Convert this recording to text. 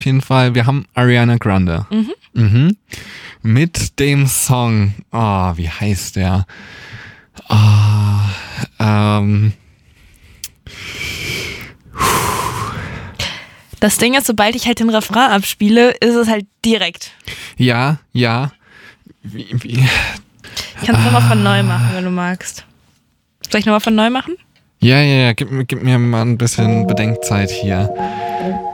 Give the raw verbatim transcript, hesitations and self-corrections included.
Auf jeden Fall, wir haben Ariana Grande. Mhm. Mhm. Mit dem Song, oh, wie heißt der? Oh, ähm. Das Ding ist, sobald ich halt den Refrain abspiele, ist es halt direkt. Ja, ja. Wie, wie? Ich kann es nochmal von neu machen, wenn du magst. Soll ich nochmal von neu machen? Ja, ja, ja, gib, gib mir mal ein bisschen Bedenkzeit hier.